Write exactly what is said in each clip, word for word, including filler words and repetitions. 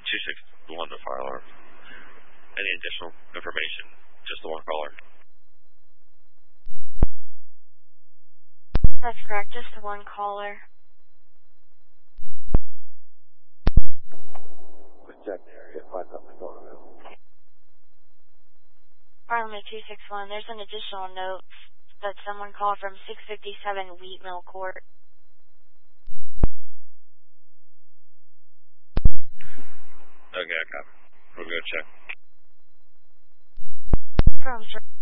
two six one to fire alarm. Any additional information? Just the one caller. That's correct, just the one caller. What's that area? Find out my phone. Parliament two six one, there's an additional note that someone called from six fifty-seven Wheat Mill Court. Okay, I got it. We'll go check. From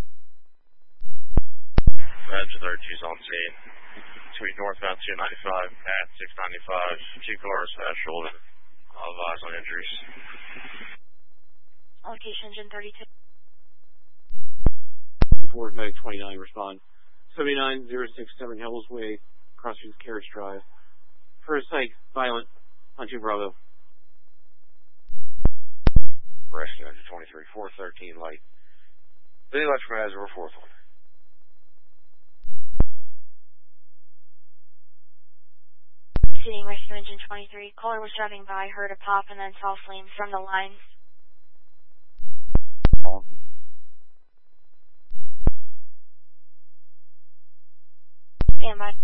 Engine thirty-two's on scene. Between northbound two ninety-five at six ninety-five. Two cars at shoulder. All eyes on injuries. Location engine thirty-two. Ford Medic twenty-nine, respond. seventy-nine oh sixty-seven Hills Way, Crossroads Carriage Drive. First psych, violent, on two Bravo. Rescue engine twenty-three, four thirteen light. The electrical hazard or fourth one. Seeing rescue engine twenty-three. Caller was driving by, heard a pop, and then saw flames from the line. Oh. Stand by.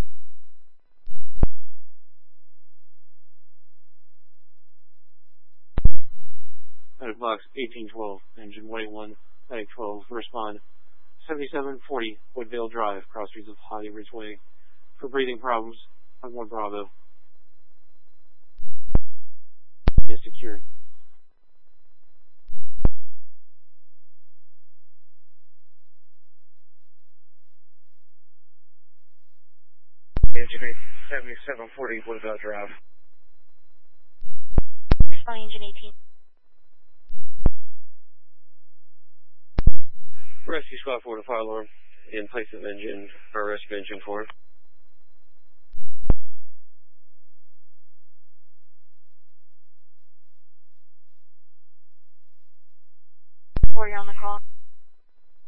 Medic box eighteen twelve, engine one eighty-one, Medic twelve, respond. seventy-seven forty Woodvale Drive, Crossroads of Holly Ridge Way. For breathing problems, on one Bravo. Is secure. Engine seventy-seven forty Woodvale Drive. Responding engine eighteen. Rescue squad four to fire alarm. In place of engine, or rescue engine four. Four, you're on the call.